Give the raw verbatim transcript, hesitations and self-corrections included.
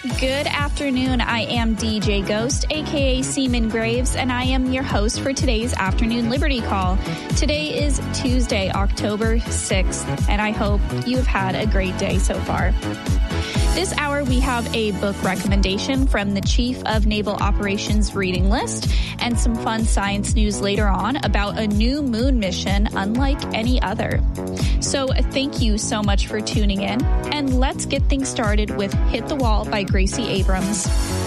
Good afternoon. I am D J Ghost, aka Seaman Graves, and I am your host for today's Afternoon Liberty Call. Today is Tuesday, October sixth, and I hope you've had a great day so far. This hour, we have a book recommendation from the Chief of Naval Operations reading list and some fun science news later on about a new moon mission unlike any other. So thank you so much for tuning in, and let's get things started with Hit the Wall by Gracie Abrams.